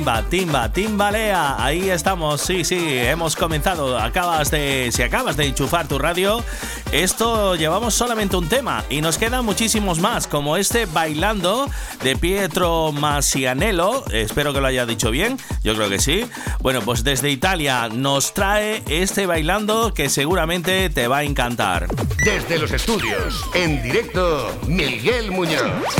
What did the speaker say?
Timba, timbalea, ahí estamos, sí, hemos comenzado. Si acabas de enchufar tu radio, esto llevamos solamente un tema y nos quedan muchísimos más, como este Bailando de Pietro Masianello, espero que lo haya dicho bien, yo creo que sí. Bueno, pues desde Italia nos trae este Bailando que seguramente te va a encantar. Desde los estudios, en directo, Miguel Muñoz.